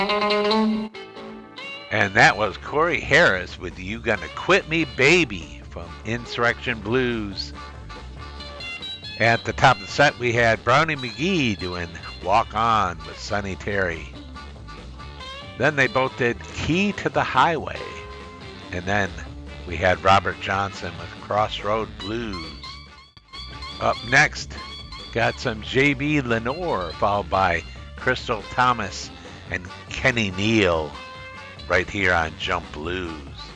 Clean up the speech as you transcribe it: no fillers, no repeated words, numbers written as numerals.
And that was Corey Harris with You Gonna Quit Me Baby from Insurrection Blues. At the top of the set, we had Brownie McGhee doing Walk On with Sonny Terry. Then they both did Key to the Highway. And then we had Robert Johnson with Crossroad Blues. Up next, got some J.B. Lenore, followed by Crystal Thomas and Kenny Neal, right here on Jump Blues.